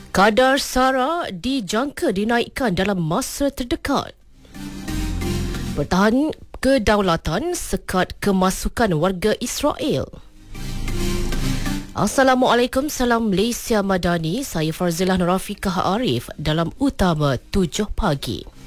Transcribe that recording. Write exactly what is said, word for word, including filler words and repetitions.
Kadar SARA dijangka dinaikkan dalam masa terdekat. Pertahan kedaulatan sekat kemasukan warga Israel. Assalamualaikum, salam Malaysia Madani. Saya Farzilah Rafiqah Arif dalam Utama tujuh pagi.